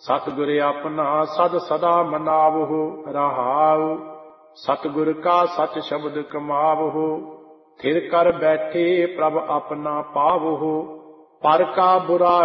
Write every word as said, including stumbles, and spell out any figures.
ਸਤਿਗੁਰ ਆਪਣਾ ਸਦ ਸਦਾ ਮਨਾਵਹੁ। ਰਹਾਉ ਸਤਿਗੁਰ ਕਾ ਸਚ ਸ਼ਬਦ ਕਮਾਵਹੁ। ਥਿਰ ਕਰ ਬੈਠੇ ਪ੍ਰਭ ਆਪਣਾ ਪਾਵਹੁ। ਪਰ ਕਾ ਬੁਰਾ